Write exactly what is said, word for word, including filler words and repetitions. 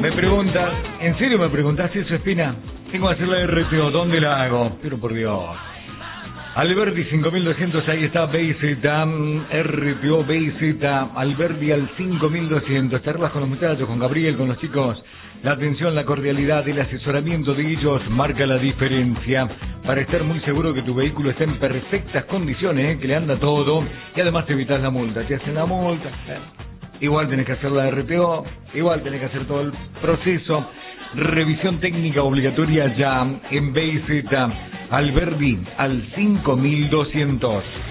Me preguntas, ¿en serio me preguntaste eso, Espina? Tengo que hacer la R T O, ¿dónde la hago? Pero por Dios. Alberdi cinco mil doscientos, ahí está B Z, R T O B Z, Alberdi al cinco mil doscientos. Charlas con los muchachos, con Gabriel, con los chicos. La atención, la cordialidad, el asesoramiento de ellos marca la diferencia. Para estar muy seguro que tu vehículo está en perfectas condiciones, ¿eh? Que le anda todo y además te evitas la multa. Te hacen la multa, ¿eh? Igual tenés que hacer la R T O, igual tenés que hacer todo el proceso. Revisión técnica obligatoria ya en B Z. Alberdi al cinco mil doscientos.